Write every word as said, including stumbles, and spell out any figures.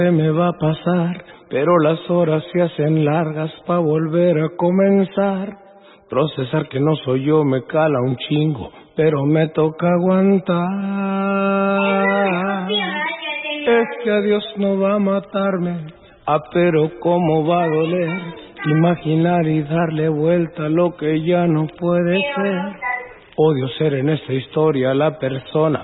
Se me va a pasar, pero las horas se hacen largas pa' volver a comenzar. Procesar que no soy yo me cala un chingo, pero me toca aguantar. Es que a Dios no va a matarme, ah, pero cómo va a doler imaginar y darle vuelta a lo que ya no puede ser. Odio ser en esta historia la persona